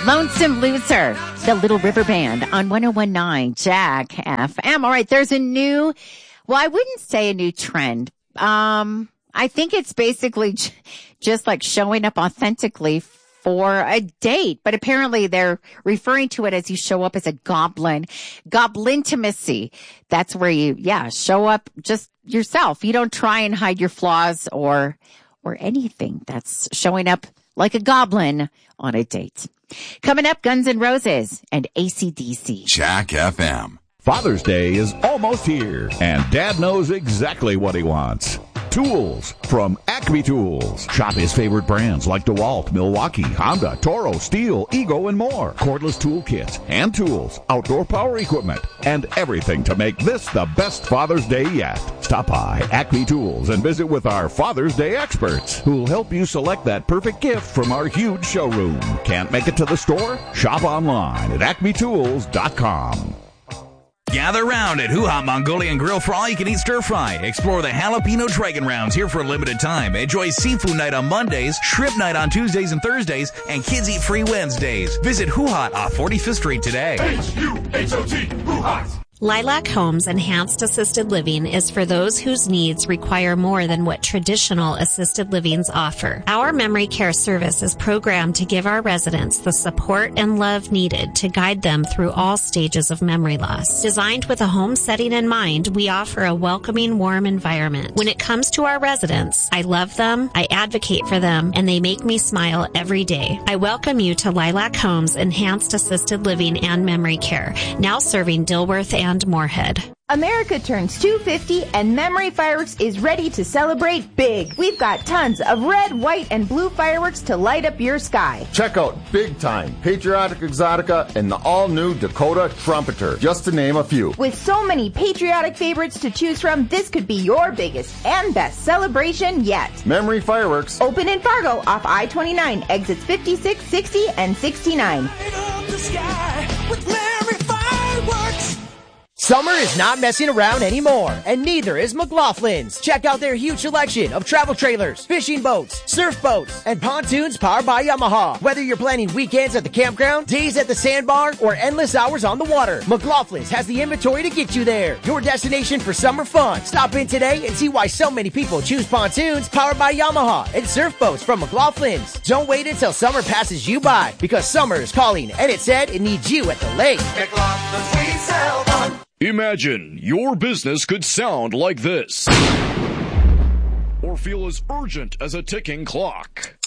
Lonesome Loser, the Little River Band on 101.9 Jack FM. All right, there's a new, well, I wouldn't say a new trend. I think it's basically just like showing up authentically for a date, but apparently they're referring to it as you show up as a goblin. Goblintimacy. That's where you, show up just yourself. You don't try and hide your flaws or anything. That's showing up like a goblin on a date. Coming up, Guns N' Roses and AC/DC. Jack FM. Father's Day is almost here, and Dad knows exactly what he wants. Tools from Acme Tools. Shop his favorite brands like DeWalt, Milwaukee, Honda, Toro, Steel, Ego, and more. Cordless tool kits, hand tools, outdoor power equipment, and everything to make this the best Father's Day yet. Stop by Acme Tools and visit with our Father's Day experts who'll help you select that perfect gift from our huge showroom. Can't make it to the store? Shop online at acmetools.com. Gather round at Hoo Ha Mongolian Grill for all you can eat stir fry. Explore the jalapeno dragon rounds here for a limited time. Enjoy seafood night on Mondays, shrimp night on Tuesdays and Thursdays, and kids eat free Wednesdays. Visit Hoo Ha off 45th Street today. H-U-H-O-T, Hoo Ha. Lilac Homes Enhanced Assisted Living is for those whose needs require more than what traditional assisted livings offer. Our memory care service is programmed to give our residents the support and love needed to guide them through all stages of memory loss. Designed with a home setting in mind, we offer a welcoming, warm environment. When it comes to our residents, I love them, I advocate for them, and they make me smile every day. I welcome you to Lilac Homes Enhanced Assisted Living and Memory Care, now serving Dilworth and Moorhead. America turns 250 and Memory Fireworks is ready to celebrate big. We've got tons of red, white, and blue fireworks to light up your sky. Check out Big Time, Patriotic Exotica, and the all-new Dakota Trumpeter, just to name a few. With so many patriotic favorites to choose from, this could be your biggest and best celebration yet. Memory Fireworks. Open in Fargo off I-29, exits 56, 60, and 69. Light up the sky with Memory Fireworks. Summer is not messing around anymore, and neither is McLaughlin's. Check out their huge selection of travel trailers, fishing boats, surf boats, and pontoons powered by Yamaha. Whether you're planning weekends at the campground, days at the sandbar, or endless hours on the water, McLaughlin's has the inventory to get you there. Your destination for summer fun. Stop in today and see why so many people choose pontoons powered by Yamaha and surf boats from McLaughlin's. Don't wait until summer passes you by, because summer is calling, and it said it needs you at the lake. McLaughlin's, we sell fun. Imagine your business could sound like this, or feel as urgent as a ticking clock.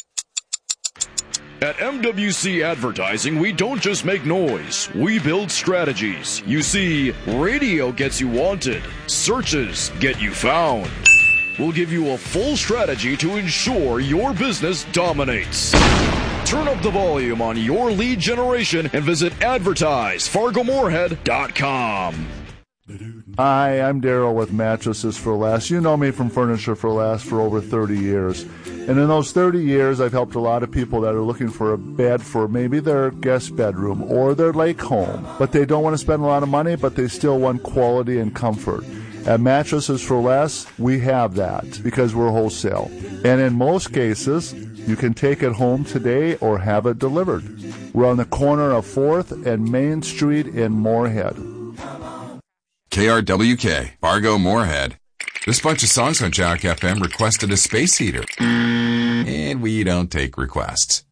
At MWC Advertising, we don't just make noise, we build strategies. You see, radio gets you wanted, searches get you found. We'll give you a full strategy to ensure your business dominates. Turn up the volume on your lead generation and visit advertisefargomoorhead.com. Hi, I'm Daryl with Mattresses for Less. You know me from Furniture for Less for over 30 years. And in those 30 years, I've helped a lot of people that are looking for a bed for maybe their guest bedroom or their lake home. But they don't want to spend a lot of money, but they still want quality and comfort. At Mattresses for Less, we have that because we're wholesale. And in most cases, you can take it home today or have it delivered. We're on the corner of 4th and Main Street in Moorhead. KRWK, Fargo Moorhead. This bunch of songs on Jack FM requested a space heater. And we don't take requests.